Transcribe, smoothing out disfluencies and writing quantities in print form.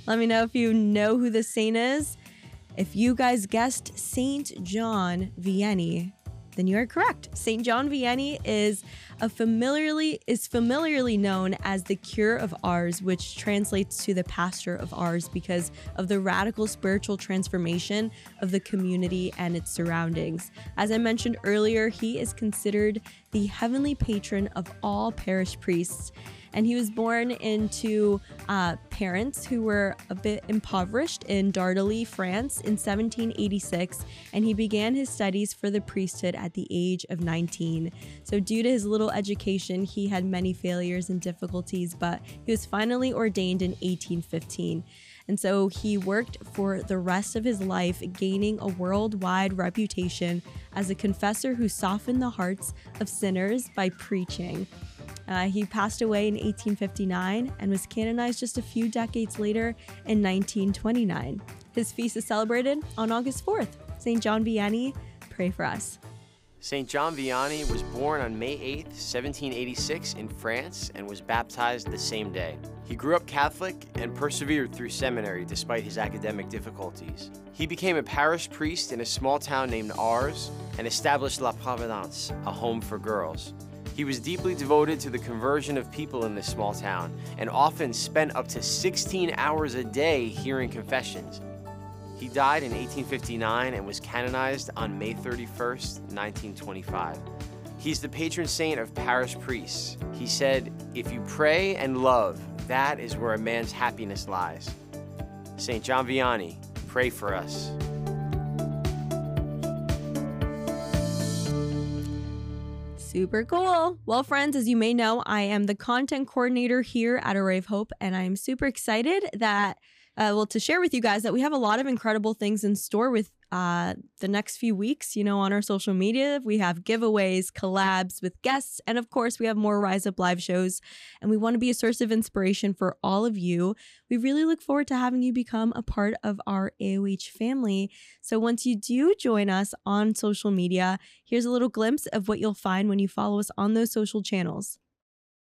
Let me know if you know who this saint is. If you guys guessed Saint John Vianney, then you are correct. Saint John Vianney is familiarly known as the Cure of Ars, which translates to the Pastor of Ars because of the radical spiritual transformation of the community and its surroundings. As I mentioned earlier, he is considered the heavenly patron of all parish priests. And he was born into parents who were a bit impoverished in Dardilly, France in 1786, and he began his studies for the priesthood at the age of 19. So due to his little education, he had many failures and difficulties, but he was finally ordained in 1815. And so he worked for the rest of his life, gaining a worldwide reputation as a confessor who softened the hearts of sinners by preaching. He passed away in 1859 and was canonized just a few decades later in 1929. His feast is celebrated on August 4th. St. John Vianney, pray for us. St. John Vianney was born on May 8, 1786 in France and was baptized the same day. He grew up Catholic and persevered through seminary despite his academic difficulties. He became a parish priest in a small town named Ars and established La Providence, a home for girls. He was deeply devoted to the conversion of people in this small town and often spent up to 16 hours a day hearing confessions. He died in 1859 and was canonized on May 31st, 1925. He's the patron saint of parish priests. He said, "If you pray and love, that is where a man's happiness lies." St. John Vianney, pray for us. Super cool. Well, friends, as you may know, I am the content coordinator here at Array of Hope, and I'm super excited that, to share with you guys that we have a lot of incredible things in store with the next few weeks. On our social media, we have giveaways, collabs with guests, and of course, we have more Rise Up live shows, and we want to be a source of inspiration for all of you. We really look forward to having you become a part of our AOH family. So once you do join us on social media, here's a little glimpse of what you'll find when you follow us on those social channels.